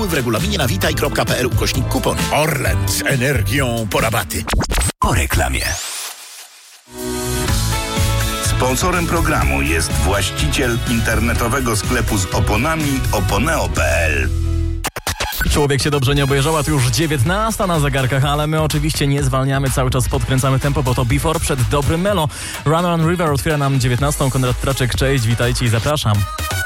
Szczegóły w regulaminie na witaj.pl/kupony. Orlen z energią po rabaty. Po reklamie. Sponsorem programu jest właściciel internetowego sklepu z oponami oponeo.pl. Człowiek się dobrze nie obejrzał, a to już 19 na zegarkach, ale my oczywiście nie zwalniamy, cały czas podkręcamy tempo, bo to Before przed dobrym Melo. Run on River otwiera nam 19. Konrad Traczek, cześć, witajcie i zapraszam.